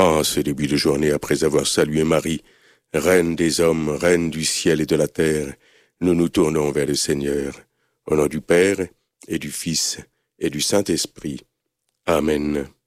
En ce début de journée, après avoir salué Marie, Reine des hommes, Reine du ciel et de la terre, nous nous tournons vers le Seigneur. Au nom du Père, et du Fils, et du Saint-Esprit. Amen.